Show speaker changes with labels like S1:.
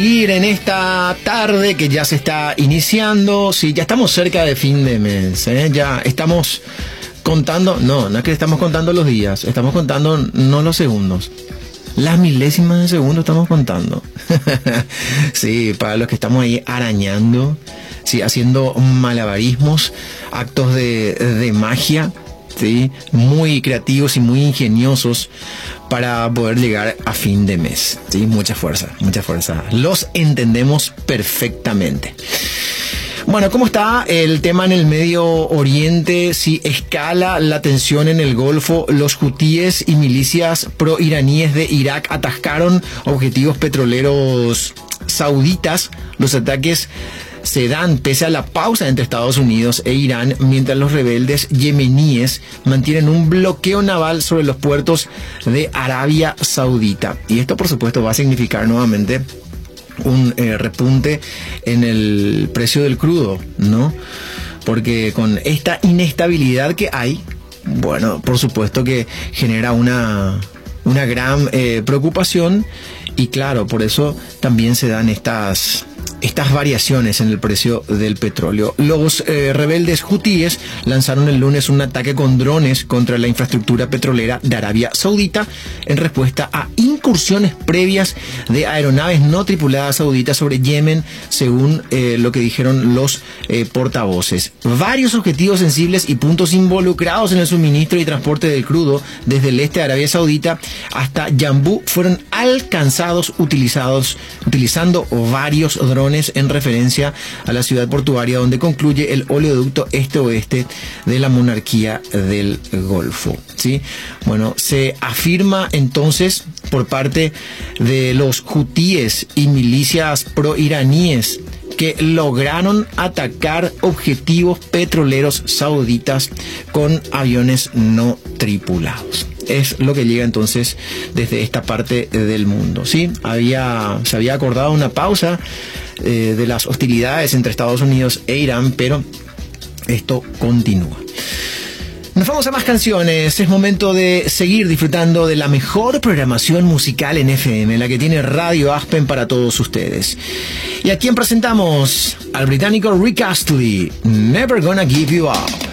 S1: Ir en esta tarde que ya se está iniciando, sí, ya estamos cerca de fin de mes, ya estamos contando, no es que estamos contando los días, estamos contando no los segundos, las milésimas de segundo estamos contando. Sí, para los que estamos ahí arañando, sí, haciendo malabarismos, actos de magia, sí, muy creativos y muy ingeniosos para poder llegar a fin de mes. Sí, mucha fuerza. Los entendemos perfectamente. Bueno, ¿cómo está el tema en el Medio Oriente? Si escala la tensión en el Golfo, los hutíes y milicias pro-iraníes de Irak atacaron objetivos petroleros sauditas. Los ataques se dan pese a la pausa entre Estados Unidos e Irán, mientras los rebeldes yemeníes mantienen un bloqueo naval sobre los puertos de Arabia Saudita. Y esto, por supuesto, va a significar nuevamente un repunte en el precio del crudo, ¿no? Porque con esta inestabilidad que hay, bueno, por supuesto que genera una gran preocupación, y claro, por eso también se dan estas variaciones en el precio del petróleo. Los rebeldes hutíes lanzaron el lunes un ataque con drones contra la infraestructura petrolera de Arabia Saudita en respuesta a incursiones previas de aeronaves no tripuladas sauditas sobre Yemen, según lo que dijeron los portavoces. Varios objetivos sensibles y puntos involucrados en el suministro y transporte del crudo desde el este de Arabia Saudita hasta Yambú fueron alcanzados utilizando varios drones en referencia a la ciudad portuaria donde concluye el oleoducto este-oeste de la monarquía del Golfo, ¿sí? Bueno, se afirma entonces por parte de los hutíes y milicias pro-iraníes que lograron atacar objetivos petroleros sauditas con aviones no tripulados. Es lo que llega entonces desde esta parte del mundo, ¿sí? Se había acordado una pausa de las hostilidades entre Estados Unidos e Irán, pero esto continúa. Nos vamos a más canciones. Es momento de seguir disfrutando de la mejor programación musical en FM, la que tiene Radio Aspen para todos ustedes. Y a quien presentamos al británico Rick Astley, Never Gonna Give You Up.